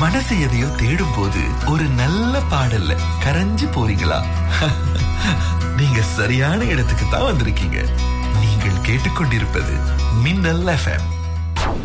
மனசு எதையோ தேடும் போது ஒரு நல்ல பாடல்ல கரைஞ்சு போறீங்களா? நீங்க சரியான இடத்துக்கு தான் வந்திருக்கீங்க. நீங்கள் கேட்டுக்கொண்டிருப்பது மின்னல் FM.